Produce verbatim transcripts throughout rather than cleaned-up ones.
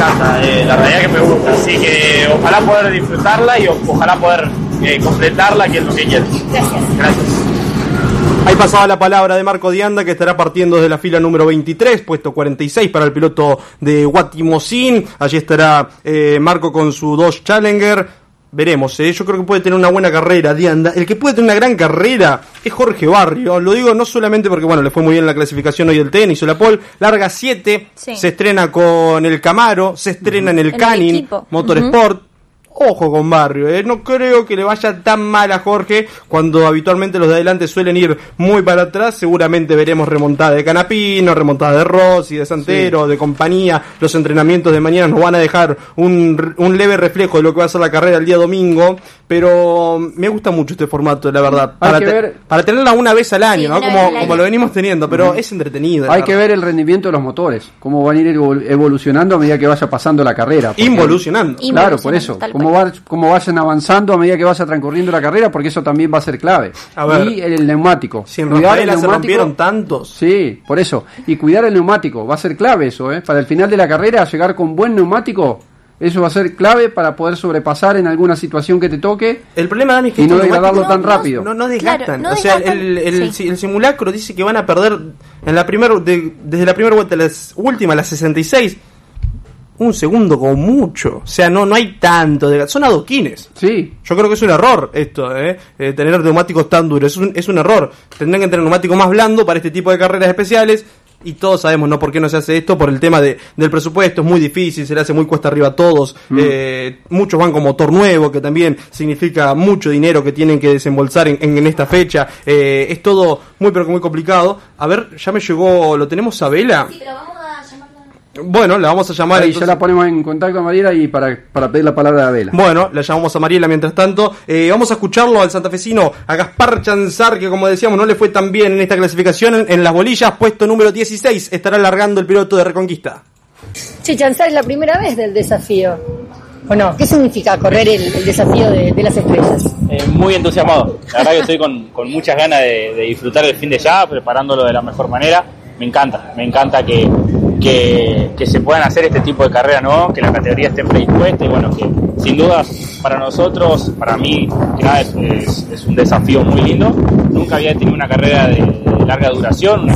encanta, eh, la realidad que me gusta, así que ojalá poder disfrutarla y o, ojalá poder eh, completarla, que es lo que quiero. Gracias. Gracias. Ahí pasaba la palabra de Marco Dianda, que estará partiendo desde la fila número veintitrés, puesto cuarenta y seis para el piloto de Guatimozín. Allí estará eh, Marco con su Dodge Challenger. Veremos, eh. yo creo que puede tener una buena carrera Dianda. El que puede tener una gran carrera es Jorge Barrio. Lo digo no solamente porque, bueno, le fue muy bien en la clasificación hoy del T N, hizo la pole, larga siete, sí. Se estrena con el Camaro, se estrena uh-huh. en el en Canin el Motorsport. Uh-huh. Ojo con Barrio, eh. no creo que le vaya tan mal a Jorge, cuando habitualmente los de adelante suelen ir muy para atrás. Seguramente veremos remontada de Canapino, remontada de Rossi, de Santero, sí. de compañía. Los entrenamientos de mañana nos van a dejar un, un leve reflejo de lo que va a ser la carrera el día domingo, pero me gusta mucho este formato, la verdad, para, te, ver... para tenerla una vez al año, sí, ¿no? como, como año. Lo venimos teniendo, pero uh-huh. es entretenido. Hay que ver el rendimiento de los motores, cómo van a ir evolucionando a medida que vaya pasando la carrera. Porque... Involucionando. Claro, por eso, cómo va, cómo vayan avanzando a medida que vaya transcurriendo la carrera, porque eso también va a ser clave. A ver, y el, el neumático. Si en Rafaela se rompieron tantos. Sí, por eso. Y cuidar el neumático, va a ser clave eso, ¿eh? Para el final de la carrera, llegar con buen neumático, eso va a ser clave para poder sobrepasar en alguna situación que te toque. El problema, Dani, es que y no degradarlo no, tan no, rápido. No, no desgastan. Claro, no o sea, desgastan. El, el, sí. el simulacro dice que van a perder en la primera de, desde la primera vuelta a la última, la sesenta y seis. Un segundo como mucho, o sea, no no hay tanto de... son adoquines. Sí. Yo creo que es un error esto, ¿eh? eh tener neumáticos tan duros, es un, es un error. Tendrán que tener neumáticos más blandos para este tipo de carreras especiales, y todos sabemos no por qué no se hace esto, por el tema de del presupuesto. Es muy difícil, se le hace muy cuesta arriba a todos. Mm. eh, muchos van con motor nuevo, que también significa mucho dinero que tienen que desembolsar en, en, en esta fecha. eh, es todo muy pero muy complicado. A ver, ya me llegó, ¿lo tenemos a Vela? Sí, pero vamos a llamarla. Bueno, la vamos a llamar. Ahí entonces... ya la ponemos en contacto a Mariela y para, para pedir la palabra de Vela. Bueno, la llamamos a Mariela mientras tanto. Eh, vamos a escucharlo al santafesino, a Gaspar Chanzar, que como decíamos no le fue tan bien en esta clasificación. En, en las bolillas, puesto número dieciséis, estará largando el piloto de Reconquista. Sí, Chanzar, es la primera vez del desafío, ¿o no? ¿Qué significa correr el, el desafío de, de las estrellas? Eh, muy entusiasmado. La verdad que estoy con, con muchas ganas de, de disfrutar el fin de ya, preparándolo de la mejor manera. Me encanta, me encanta que, que, que se puedan hacer este tipo de carreras, ¿no? Que la categoría esté predispuesta y bueno, que sin duda para nosotros, para mí, que nada, es, es, es un desafío muy lindo. Nunca había tenido una carrera de, de larga duración.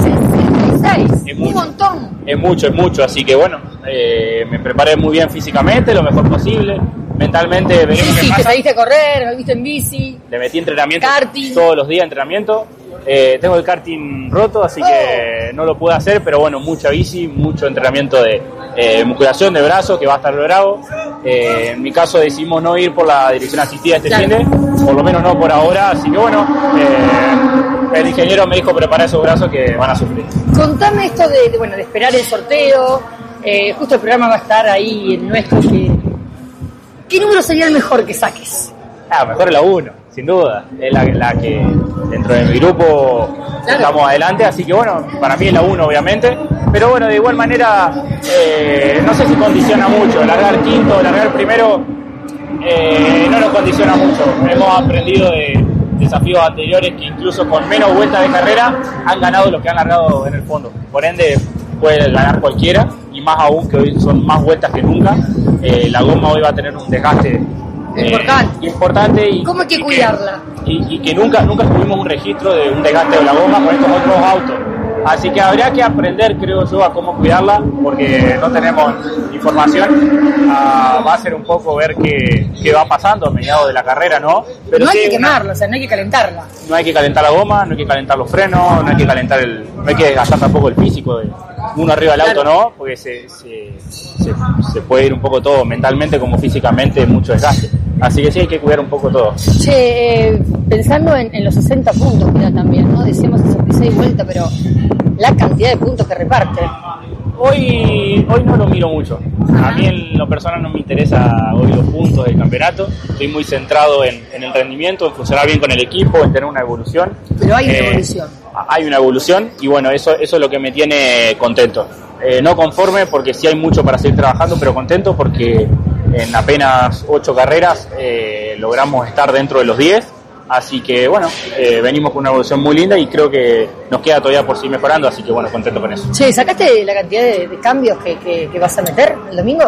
Es mucho, un montón. Es mucho, es mucho, así que bueno, eh, me preparé muy bien físicamente, lo mejor posible. Mentalmente veremos sí, qué sí, pasa. Te saliste a correr, me viste en bici. Le metí entrenamiento karting. Todos los días, entrenamiento. Eh, tengo el karting roto, así que no lo pude hacer, pero bueno, mucha bici, mucho entrenamiento de eh, musculación de brazos, que va a estar bravo. Eh, en mi caso decidimos no ir por la dirección asistida este claro. fin de, por lo menos no por ahora, así que bueno, eh, el ingeniero me dijo preparar esos brazos que van a sufrir. Contame esto de, de bueno, de esperar el sorteo. Eh, justo el programa va a estar ahí en nuestro. Que, ¿qué número sería el mejor que saques? Ah, mejor es la uno, sin duda. Es la, la que dentro de mi grupo claro. estamos adelante, así que bueno, para mí es la uno obviamente. Pero bueno, de igual manera, eh, no sé si condiciona mucho. Largar quinto, largar primero, eh, no nos condiciona mucho. Hemos aprendido de desafíos anteriores que incluso con menos vueltas de carrera han ganado los que han largado en el fondo. Por ende, puede ganar cualquiera, y más aún que hoy son más vueltas que nunca. Eh, la goma hoy va a tener un desgaste importante, eh, importante y, ¿cómo hay que y cuidarla? Que, y, y que nunca nunca tuvimos un registro de un desgaste de la goma con estos otros autos. Así que habría que aprender, creo yo, a cómo cuidarla, porque no tenemos información. Ah, va a ser un poco ver qué, qué va pasando a mediados de la carrera, ¿no? Pero no hay sí, que quemarla, o sea, no hay que calentarla. No hay que calentar la goma, no hay que calentar los frenos, no hay que calentar el, no hay que desgastar tampoco el físico de uno arriba del auto, ¿no? Porque se, se, se, se puede ir un poco todo, mentalmente como físicamente, mucho desgaste. Así que sí, hay que cuidar un poco todo. Che, eh, pensando en, en los sesenta puntos que da también, ¿no? Decíamos sesenta y seis vueltas, pero la cantidad de puntos que reparte. Hoy hoy no lo miro mucho. A mí en lo personal no me interesa hoy los puntos del campeonato. Estoy muy centrado en, en el rendimiento, en funcionar bien con el equipo, en tener una evolución. Pero hay una eh, evolución. Hay una evolución y bueno, eso, eso es lo que me tiene contento. Eh, no conforme porque sí hay mucho para seguir trabajando, pero contento porque en apenas ocho carreras eh, logramos estar dentro de los diez. Así que bueno, eh, venimos con una evolución muy linda y creo que nos queda todavía por seguir mejorando, así que bueno, contento con eso. Che, ¿sacaste la cantidad de, de cambios que, que, que vas a meter el domingo?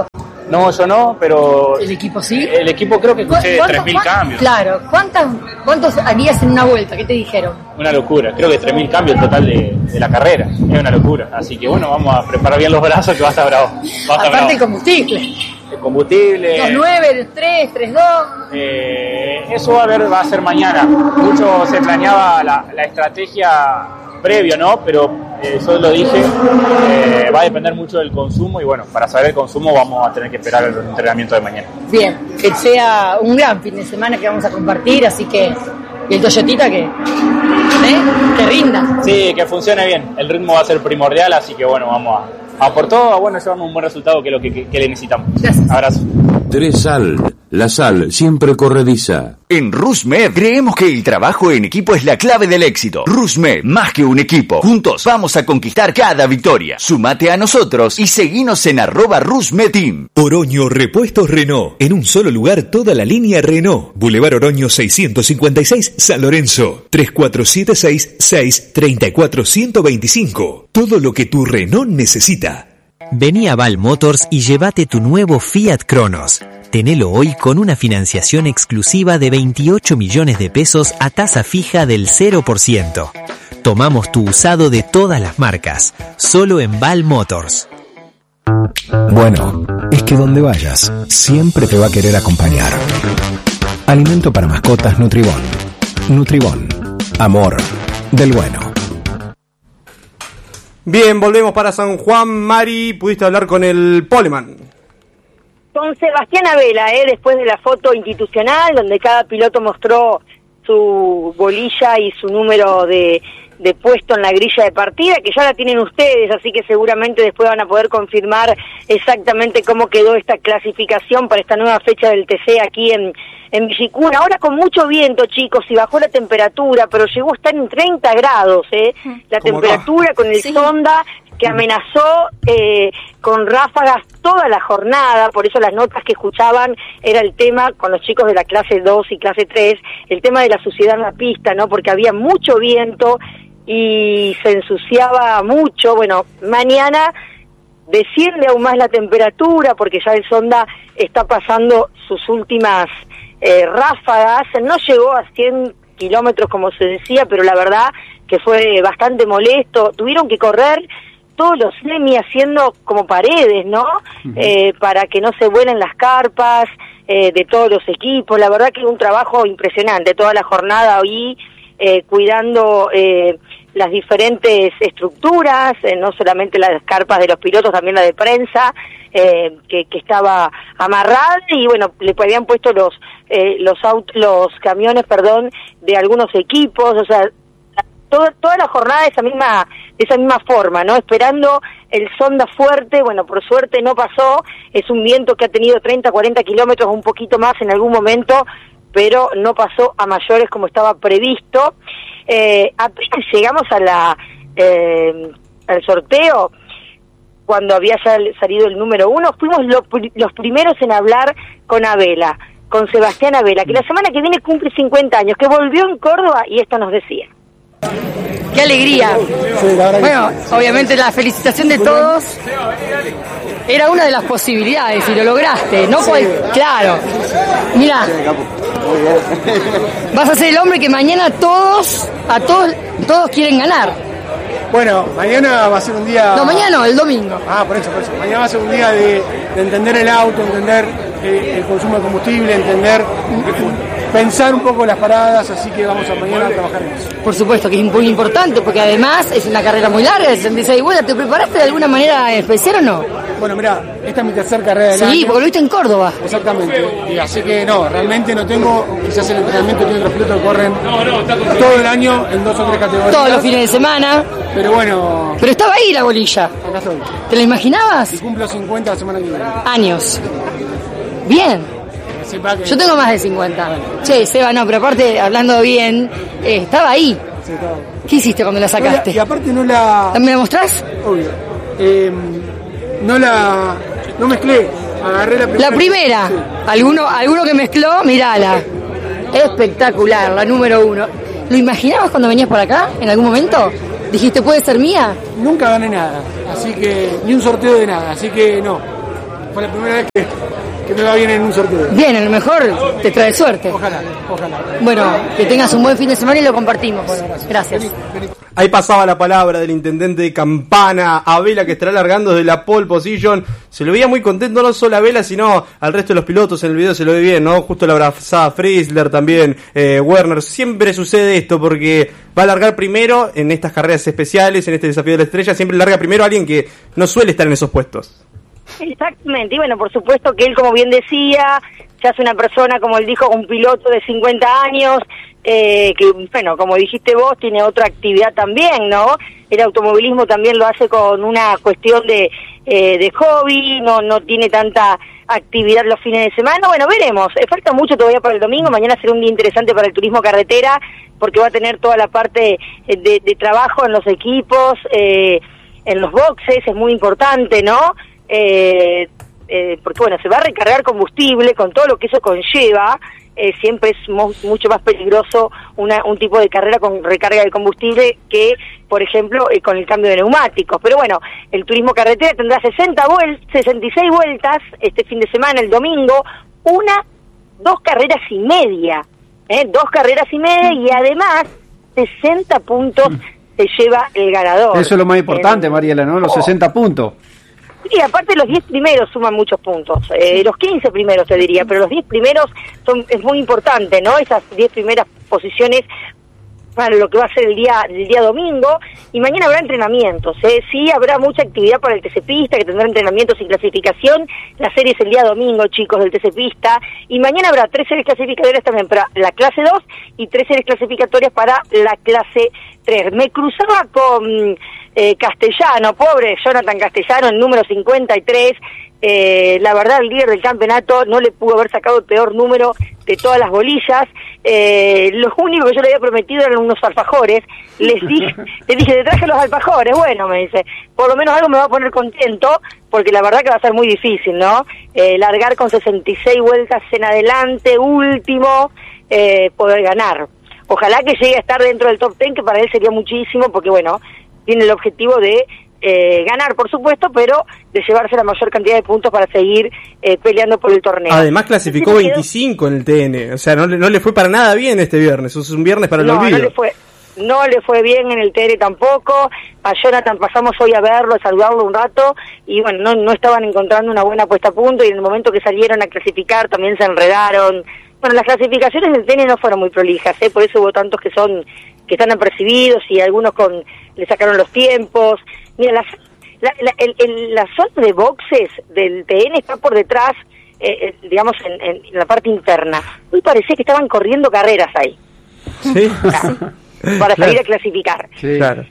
No, yo no, pero... ¿El equipo sí? El equipo creo que escuché tres mil cambios. Claro, ¿cuántas, ¿cuántos harías en una vuelta? ¿Qué te dijeron? Una locura, creo que tres mil cambios el total de, de la carrera, es una locura. Así que bueno, vamos a preparar bien los brazos que va a estar bravo. Va a estar Aparte bravo. el combustible. El combustible... dos nueve, tres, tres dos. Eh, eso va a, ver, va a ser mañana. Mucho se planeaba la, la estrategia previo, ¿no? Pero eh, yo lo dije, eh, va a depender mucho del consumo y bueno, para saber el consumo vamos a tener que esperar el entrenamiento de mañana. Bien, que sea un gran fin de semana que vamos a compartir, así que y el Toyotita que, ¿eh? que rinda. Sí, que funcione bien. El ritmo va a ser primordial, así que bueno, vamos a, a por todo, a bueno, llevarnos un buen resultado que es lo que, que, que le necesitamos. Gracias. Abrazo. Tres Sal, la sal siempre corrediza. En RusMed creemos que el trabajo en equipo es la clave del éxito. RusMed, más que un equipo. Juntos vamos a conquistar cada victoria. Súmate a nosotros y seguinos en arroba RusMedTeam. Oroño Repuestos Renault. En un solo lugar toda la línea Renault. Boulevard Oroño seiscientos cincuenta y seis, San Lorenzo. tres cuatro siete seis, seis tres cuatro uno dos cinco. Todo lo que tu Renault necesita. Vení a Val Motors y llévate tu nuevo Fiat Cronos. Tenelo hoy con una financiación exclusiva de veintiocho millones de pesos a tasa fija del cero por ciento. Tomamos tu usado de todas las marcas, solo en Val Motors. Bueno, es que donde vayas, siempre te va a querer acompañar. Alimento para mascotas Nutribón. Nutribón. Amor del bueno. Bien, volvemos para San Juan. Mari, pudiste hablar con el poleman. Con Sebastián Abela, ¿eh? Después de la foto institucional, donde cada piloto mostró su bolilla y su número de, de puesto en la grilla de partida, que ya la tienen ustedes, así que seguramente después van a poder confirmar exactamente cómo quedó esta clasificación para esta nueva fecha del T C aquí en, en Villicún. Ahora con mucho viento, chicos, y bajó la temperatura, pero llegó a estar en treinta grados, ¿eh? La temperatura va? Con el sí. Sonda que amenazó eh, con ráfagas toda la jornada, por eso las notas que escuchaban era el tema con los chicos de la clase dos y clase tres, el tema de la suciedad en la pista, ¿no? Porque había mucho viento y se ensuciaba mucho. Bueno, mañana desciende aún más la temperatura porque ya el Sonda está pasando sus últimas eh, ráfagas, no llegó a cien kilómetros como se decía, pero la verdad que fue bastante molesto, tuvieron que correr todos los semi haciendo como paredes, ¿no? Uh-huh. Eh, para que no se vuelen las carpas eh, de todos los equipos. La verdad que un trabajo impresionante toda la jornada hoy, eh, cuidando eh, las diferentes estructuras, eh, no solamente las carpas de los pilotos, también la de prensa, eh, que, que estaba amarrada, y bueno, le habían puesto los eh, los aut- los camiones, perdón, de algunos equipos, o sea, Toda, toda la jornada de esa misma de esa misma forma, ¿no? Esperando el Sonda fuerte. Bueno, por suerte no pasó, es un viento que ha tenido treinta, cuarenta kilómetros, un poquito más en algún momento, pero no pasó a mayores como estaba previsto. Eh, apenas llegamos a la eh, al sorteo, cuando había sal, salido el número uno, fuimos lo, los primeros en hablar con Abela, con Sebastián Abela, que la semana que viene cumple cincuenta años, que volvió en Córdoba y esto nos decía. ¡Qué alegría! Bueno, obviamente la felicitación de todos era una de las posibilidades y lo lograste, ¿no? Sí. Claro. Mira, vas a ser el hombre que mañana todos, a todos, todos quieren ganar. Bueno, mañana va a ser un día... No, mañana no, el domingo. Ah, por eso, por eso. Mañana va a ser un día de, de entender el auto, entender eh, el consumo de combustible, entender... pensar un poco las paradas, así que vamos a mañana a trabajar en eso. Por supuesto que es muy importante, porque además es una carrera muy larga, de sesenta y seis vueltas. ¿Te preparaste de alguna manera especial o no? Bueno, mirá, esta es mi tercera carrera del sí, año. Sí, porque lo viste en Córdoba. Exactamente, y así que no, realmente no tengo, quizás el entrenamiento tiene otros pilotos que corren todo el año en dos o tres categorías. Todos los fines de semana. Pero bueno... Pero estaba ahí la bolilla. Acá estoy. ¿Te la imaginabas? Y cumplo cincuenta la semana que viene. Años. Bien. Yo tengo más de cincuenta. Bueno. Che, Seba, no, pero aparte, hablando bien, eh, estaba ahí. Sí, estaba. ¿Qué hiciste cuando la sacaste? Y aparte no la... ¿Me la mostrás? Obvio. Eh, no la... No mezclé. Agarré la primera. La primera. Sí. ¿Alguno, alguno que mezcló? Mirala. Espectacular, la número uno. ¿Lo imaginabas cuando venías por acá, en algún momento? ¿Dijiste, puede ser mía? Nunca gané nada, así que... Ni un sorteo de nada, así que no. fue la primera vez que, que me va bien en un sorteo. Bien, a lo mejor te trae suerte. Ojalá, ojalá. Bueno, que tengas un buen fin de semana y lo compartimos. Gracias. Ahí pasaba la palabra del intendente de Campana, a Vela, que estará largando desde la pole position. Se lo veía muy contento, no solo a Vela, sino al resto de los pilotos. En el video se lo ve bien, ¿no? Justo la abrazada Frizzler también, eh, Werner. Siempre sucede esto porque va a largar primero en estas carreras especiales, en este desafío de la estrella. Siempre larga primero alguien que no suele estar en esos puestos. Exactamente, y bueno, por supuesto que él, como bien decía, ya es una persona, como él dijo, un piloto de cincuenta años, eh, que, bueno, como dijiste vos, tiene otra actividad también, ¿no? El automovilismo también lo hace con una cuestión de eh, de hobby, no no tiene tanta actividad los fines de semana. Bueno, veremos, eh, falta mucho todavía para el domingo, mañana será un día interesante para el turismo carretera, porque va a tener toda la parte de, de trabajo en los equipos, eh, en los boxes, es muy importante, ¿no? Eh, eh, porque bueno, se va a recargar combustible con todo lo que eso conlleva. Eh, siempre es mo- mucho más peligroso una, un tipo de carrera con recarga de combustible que, por ejemplo, eh, con el cambio de neumáticos. Pero bueno, el turismo carretera tendrá sesenta vuel- sesenta y seis vueltas este fin de semana, el domingo, una, dos carreras y media, ¿eh? dos carreras y media y además sesenta puntos se lleva el ganador. Eso es lo más importante, eh, Mariela, ¿no? Los oh. sesenta puntos. Sí, aparte los diez primeros suman muchos puntos, eh, los quince primeros te diría, pero los diez primeros son es muy importante, ¿no? Esas diez primeras posiciones para lo que va a ser el día el día domingo, y mañana habrá entrenamientos, ¿eh? Sí, habrá mucha actividad para el T C Pista, que tendrá entrenamientos y clasificación. La serie es el día domingo, chicos, del T C Pista, y mañana habrá tres series clasificatorias también para la clase dos y tres series clasificatorias para la clase tres. Me cruzaba con eh, Castellano, pobre Jonathan Castellano, el número cincuenta y tres, eh, la verdad el líder del campeonato no le pudo haber sacado el peor número de todas las bolillas. Eh, lo único que yo le había prometido eran unos alfajores. Les dije, les dije, te traje los alfajores. Bueno, me dice, por lo menos algo me va a poner contento, porque la verdad que va a ser muy difícil, ¿no? Eh, largar con sesenta y seis vueltas en adelante, último, eh, poder ganar. Ojalá que llegue a estar dentro del top ten, que para él sería muchísimo, porque bueno, tiene el objetivo de eh, ganar, por supuesto, pero de llevarse la mayor cantidad de puntos para seguir eh, peleando por el torneo. Además clasificó veinticinco en el T N, o sea, no, no le fue para nada bien este viernes, es un viernes para el no, olvido. No le fue, no le fue bien en el T N tampoco. A Jonathan pasamos hoy a verlo, a saludarlo un rato, y bueno, no, no estaban encontrando una buena puesta a punto, y en el momento que salieron a clasificar también se enredaron. Bueno, las clasificaciones del T N no fueron muy prolijas, ¿eh? Por eso hubo tantos que son que están apercibidos y algunos con le sacaron los tiempos. Mira, la, la, la, el, el, la zona de boxes del T N está por detrás, eh, digamos, en, en la parte interna. Hoy parecía que estaban corriendo carreras ahí. Sí. Para salir claro. a clasificar. Sí, claro.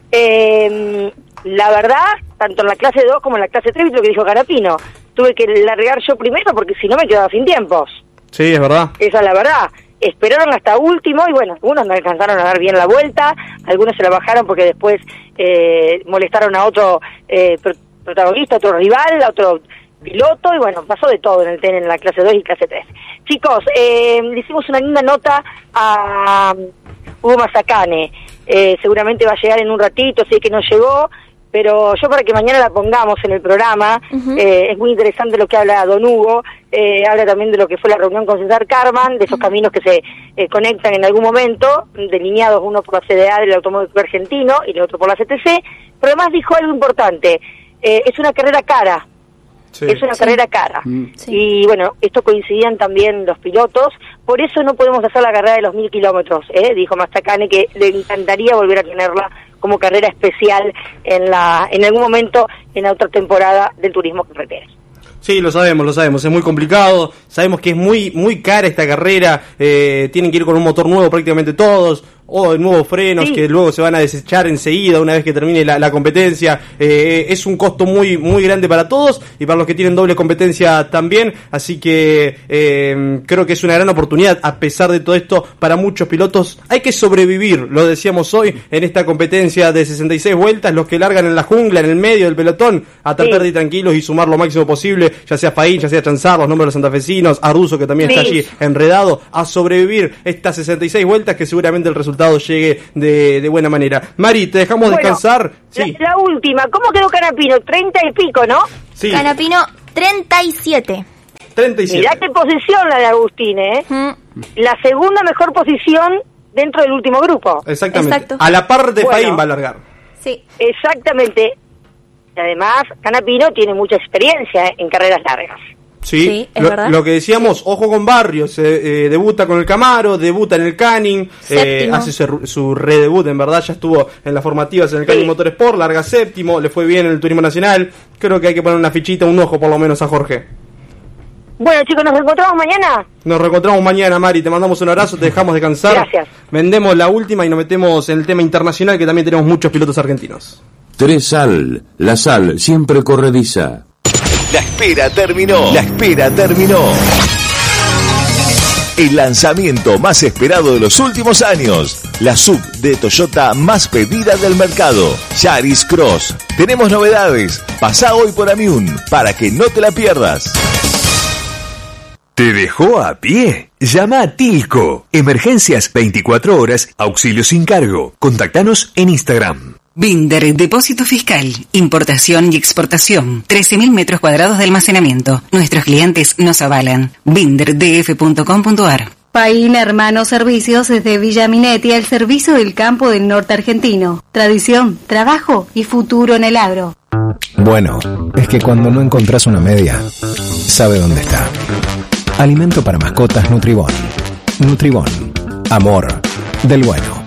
Eh, la verdad, tanto en la clase dos como en la clase tres, lo que dijo Carapino, tuve que largar yo primero porque si no me quedaba sin tiempos. Sí, es verdad. Esa es la verdad. Esperaron hasta último y bueno, algunos no alcanzaron a dar bien la vuelta, algunos se la bajaron porque después eh, molestaron a otro eh, protagonista, otro rival, a otro piloto, y bueno, pasó de todo en el T N en la clase dos y clase tres. Chicos, eh, le hicimos una linda nota a Hugo Mazacane, eh, seguramente va a llegar en un ratito, sé que no llegó, pero yo para que mañana la pongamos en el programa, uh-huh. eh, es muy interesante lo que habla Don Hugo, eh, habla también de lo que fue la reunión con César Carman, de esos uh-huh. caminos que se eh, conectan en algún momento, delineados uno por la C D A del Automóvil Argentino y el otro por la C T C, pero además dijo algo importante, eh, es una carrera cara, sí. es una sí. carrera cara, mm. sí. y bueno, esto coincidían también los pilotos, por eso no podemos hacer la carrera de los mil kilómetros, ¿eh? dijo Mazacane que le encantaría volver a tenerla como carrera especial en la en algún momento en la otra temporada del turismo carretera. Sí, lo sabemos, lo sabemos, es muy complicado, sabemos que es muy muy cara esta carrera, eh, tienen que ir con un motor nuevo prácticamente todos, o nuevos frenos sí. que luego se van a desechar enseguida una vez que termine la, la competencia, eh, es un costo muy muy grande para todos y para los que tienen doble competencia también, así que eh, creo que es una gran oportunidad a pesar de todo esto para muchos pilotos. Hay que sobrevivir, lo decíamos hoy, en esta competencia de sesenta y seis vueltas, los que largan en la jungla, en el medio del pelotón, a tratar sí. de ir tranquilos y sumar lo máximo posible, ya sea Faín, ya sea Chanzar, los nombres de los santafesinos, Aruso que también sí. está allí enredado, a sobrevivir estas sesenta y seis vueltas que seguramente el resultado llegue de, de buena manera. Mari, te dejamos bueno, descansar. Sí. La, la última, ¿cómo quedó Canapino? treinta y pico, ¿no? Sí. Canapino treinta y siete. treinta y siete. Mirá qué posición la de Agustín, ¿eh? Mm. La segunda mejor posición dentro del último grupo. Exactamente. Exacto. A la par de Bueno. Faín va a largar. Sí. Exactamente. Y además, Canapino tiene mucha experiencia eh, en carreras largas. Sí, Sí, es lo, verdad. lo que decíamos, ojo con Barrios, eh, eh, debuta con el Camaro, debuta en el Canning, eh, Séptimo. hace su, su redebut, en verdad, ya estuvo en las formativas en el Canning Sí. Motorsport, larga séptimo, le fue bien en el Turismo Nacional, creo que hay que poner una fichita, un ojo por lo menos a Jorge. Bueno, chicos, nos encontramos mañana. Nos reencontramos mañana, Mari, te mandamos un abrazo, te dejamos descansar. Gracias. Vendemos la última y nos metemos en el tema internacional, que también tenemos muchos pilotos argentinos. Tres Sal, la sal siempre corrediza. La espera terminó. La espera terminó. El lanzamiento más esperado de los últimos años. La sub de Toyota más pedida del mercado. Yaris Cross. Tenemos novedades. Pasá hoy por Amiun para que no te la pierdas. ¿Te dejó a pie? Llama a Tilco. Emergencias veinticuatro horas, auxilio sin cargo. Contactanos en Instagram. Binder, depósito fiscal, importación y exportación, trece mil metros cuadrados de almacenamiento. Nuestros clientes nos avalan. binder d f punto com punto a r. Paín Hermanos Servicios desde Villa Minetti al servicio del campo del norte argentino. Tradición, trabajo y futuro en el agro. Bueno, es que cuando no encontrás una media, sabe dónde está. Alimento para mascotas Nutribón. Nutribón. Amor del bueno.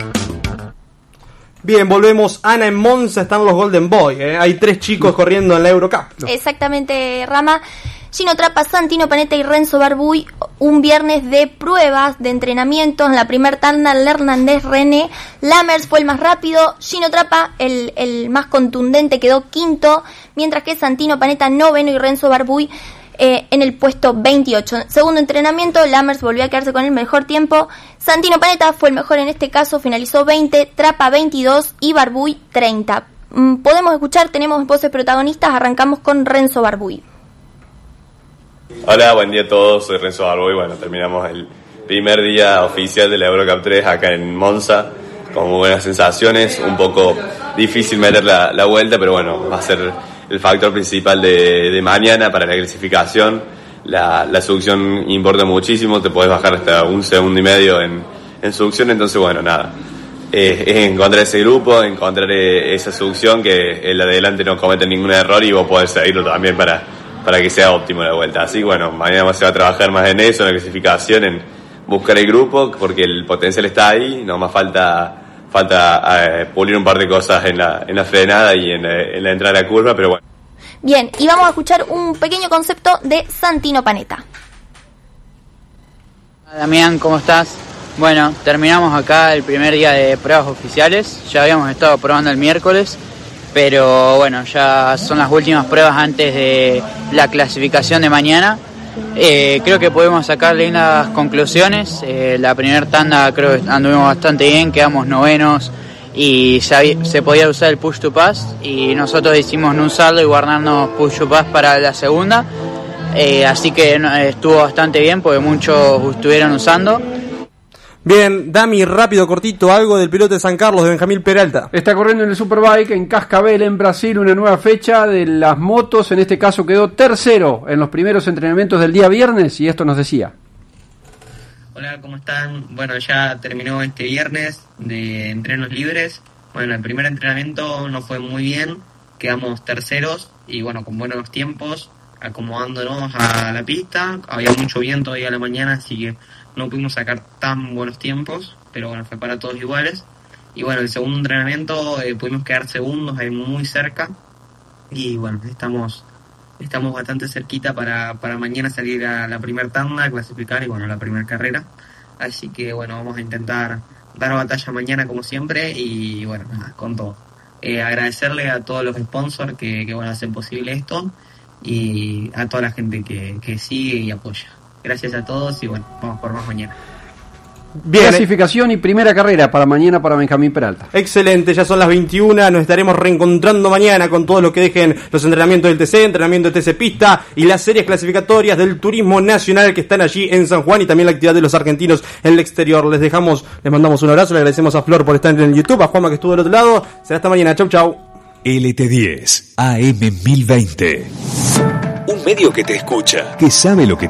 Bien, volvemos. Ana, en Monza están los Golden Boy. ¿eh? Hay tres chicos corriendo en la Eurocup. No. Exactamente, Rama. Gino Trappa, Santino Panetta y Renzo Barbuy, un viernes de pruebas, de entrenamiento. En la primer tanda, el Hernández René Lammers fue el más rápido. Gino Trappa, el, el más contundente, quedó quinto, mientras que Santino Panetta noveno y Renzo Barbuy eh, en el puesto veintiocho. Segundo entrenamiento, Lammers volvió a quedarse con el mejor tiempo. Santino Panetta fue el mejor en este caso, finalizó veinte, Trappa veintidós y Barbuy treinta. Mm, podemos escuchar, tenemos voces protagonistas, arrancamos con Renzo Barbuy. Hola, buen día a todos, soy Renzo Barbuy. Bueno, terminamos el primer día oficial de la Eurocup tres acá en Monza, con muy buenas sensaciones, un poco difícil meter la, la vuelta, pero bueno, va a ser el factor principal de, de mañana para la clasificación. La, la succión importa muchísimo, te podés bajar hasta un segundo y medio en, en succión, entonces bueno, nada, eh, es encontrar ese grupo, encontrar eh, esa succión, que el adelante no cometa ningún error y vos podés seguirlo también para para que sea óptimo la vuelta. Así que bueno, mañana se va a trabajar más en eso, en la clasificación, en buscar el grupo, porque el potencial está ahí, nomás falta falta eh, pulir un par de cosas en la en la frenada y en, eh, en la entrada a la curva, pero bueno. Bien, y vamos a escuchar un pequeño concepto de Santino Panetta. Damián, ¿cómo estás? Bueno, terminamos acá el primer día de pruebas oficiales, ya habíamos estado probando el miércoles, pero bueno, ya son las últimas pruebas antes de la clasificación de mañana. Eh, creo que podemos sacar lindas conclusiones. Eh, la primera tanda creo que anduvimos bastante bien, quedamos novenos y se, se podía usar el push to pass y nosotros decidimos no usarlo y guardarnos push to pass para la segunda. Eh, así que no, estuvo bastante bien porque muchos estuvieron usando. Bien, Dami, rápido, cortito, algo del piloto de San Carlos, de Benjamín Peralta. Está corriendo en el Superbike en Cascavel, en Brasil, una nueva fecha de las motos. En este caso quedó tercero en los primeros entrenamientos del día viernes y esto nos decía. Hola, ¿cómo están? Bueno, ya terminó este viernes de entrenos libres. Bueno, el primer entrenamiento no fue muy bien, quedamos terceros y bueno, con buenos tiempos, acomodándonos a la pista. Había mucho viento hoy a la mañana, así que no pudimos sacar tan buenos tiempos, pero bueno, fue para todos iguales. Y bueno, el segundo entrenamiento eh, pudimos quedar segundos ahí muy cerca y bueno, estamos estamos bastante cerquita para, para mañana salir a la primera tanda, clasificar y bueno, la primera carrera. Así que bueno, vamos a intentar dar batalla mañana como siempre y bueno, nada, con todo. Eh, agradecerle a todos los sponsors que, que bueno, hacen posible esto y a toda la gente que, que sigue y apoya. Gracias a todos y bueno, vamos por más mañana. Bien, clasificación y primera carrera para mañana para Benjamín Peralta. Excelente, ya son las veintiuna, nos estaremos reencontrando mañana con todo lo que dejen los entrenamientos del T C, entrenamiento de T C Pista y las series clasificatorias del Turismo Nacional que están allí en San Juan y también la actividad de los argentinos en el exterior. Les dejamos, les mandamos un abrazo, le agradecemos a Flor por estar en el YouTube, a Juanma que estuvo del otro lado. Será hasta mañana, chau chau. L T diez A M mil veinte. Un medio que te escucha, que sabe lo que